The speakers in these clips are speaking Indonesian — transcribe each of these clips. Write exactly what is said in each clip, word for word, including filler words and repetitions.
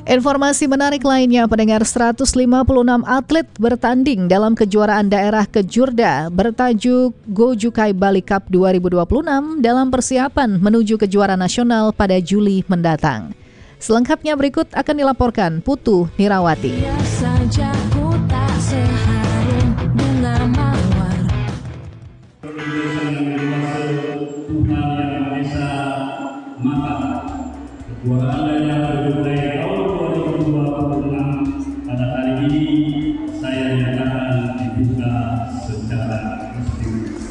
Informasi menarik lainnya, pendengar, seratus lima puluh enam atlet bertanding dalam kejuaraan daerah Kejurda bertajuk Gojukai Bali Cup dua ribu dua puluh enam dalam persiapan menuju kejuaraan nasional pada Juli mendatang. Selengkapnya berikut akan dilaporkan Putu Nirawati. Pada hari ini saya nyatakan dibuka secara resmi.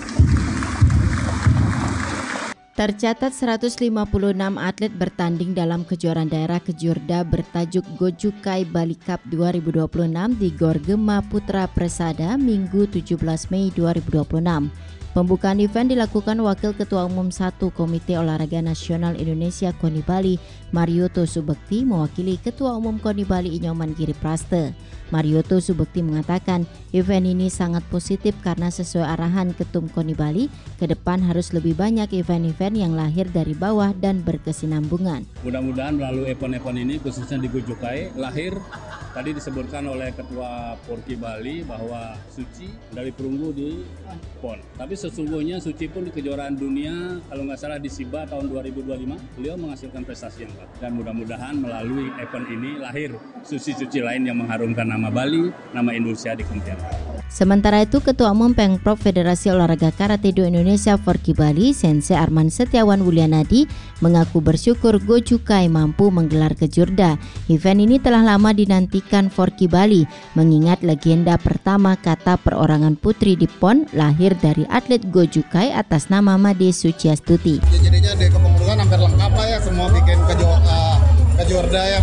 Tercatat seratus lima puluh enam atlet bertanding dalam kejuaraan daerah Kejurda bertajuk Gojukai Bali Cup dua ribu dua puluh enam di Gor Gema Putra Presada Minggu tujuh belas Mei dua ribu dua puluh enam. Pembukaan event dilakukan Wakil Ketua Umum satu Komite Olahraga Nasional Indonesia KONI Bali, Marioto Subekti, mewakili Ketua Umum KONI Bali Inyoman Giripraste. Marioto Subekti mengatakan event ini sangat positif karena sesuai arahan Ketum KONI Bali, ke depan harus lebih banyak event-event yang lahir dari bawah dan berkesinambungan. Mudah-mudahan melalui event-event ini khususnya di Gojukai lahir, tadi disebutkan oleh Ketua Porki Bali bahwa suci dari perunggu di pon. Tapi sesungguhnya suci pun di kejuaraan dunia, kalau nggak salah di SIBA tahun dua ribu dua puluh lima, beliau menghasilkan prestasi yang baik. Dan mudah-mudahan melalui event ini lahir suci-suci lain yang mengharumkan nama Bali, nama Indonesia di Kementerian. Sementara itu, Ketua Umum Pengprov Federasi Olahraga Karate-Do Indonesia Forki Bali, Sensei Arman Setiawan Wulianadi, mengaku bersyukur Gojukai mampu menggelar Kejurda. Event ini telah lama dinantikan Forki Bali, mengingat legenda pertama kata perorangan putri di P O N lahir dari atlet Gojukai atas nama Made Suciastuti. Ya, jadinya di kepengurusan hampir lengkap lah ya, semua bikin keju, uh, Kejurda ya.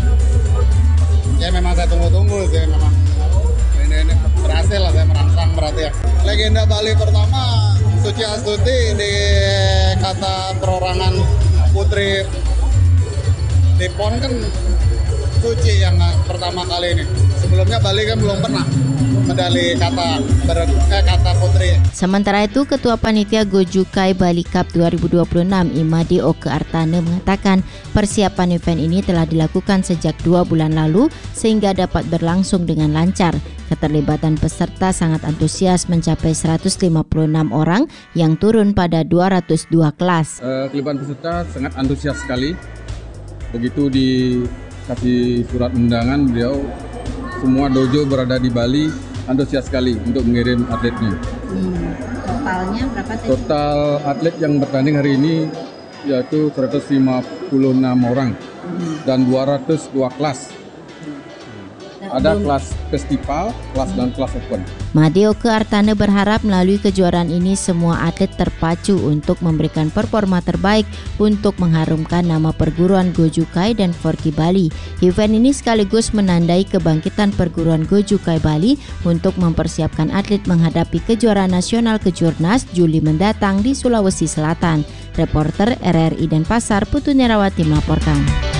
Ya memang saya tunggu-tunggu sih, memang ini, ini berhasil lah, saya merangsang berarti ya. Legenda Bali pertama Suciastuti di kata perorangan putri di P O N kan Suci yang pertama kali ini. Sebelumnya Bali kan belum pernah medali kata ber, eh, kata putri. Sementara itu, Ketua Panitia Gojukai Bali Cup dua ribu dua puluh enam Imade Oke Artane mengatakan persiapan event ini telah dilakukan sejak dua bulan lalu sehingga dapat berlangsung dengan lancar. Keterlibatan peserta sangat antusias mencapai seratus lima puluh enam orang yang turun pada dua ratus dua kelas. Uh, keterlibatan peserta sangat antusias sekali. Begitu dikasih surat undangan, beliau semua dojo berada di Bali antusias sekali untuk mengirim atletnya. Hmm, totalnya berapa? Total atlet yang bertanding hari ini yaitu seratus lima puluh enam orang hmm. dan dua ratus dua kelas. Ada kelas festival, kelas dan kelas open. Imade Oke Artane berharap melalui kejuaraan ini semua atlet terpacu untuk memberikan performa terbaik untuk mengharumkan nama perguruan Gojukai dan Forki Bali. Event ini sekaligus menandai kebangkitan perguruan Gojukai Bali untuk mempersiapkan atlet menghadapi kejuaraan nasional Kejurnas Juli mendatang di Sulawesi Selatan. Reporter R R I Denpasar Putu Nirawati melaporkan.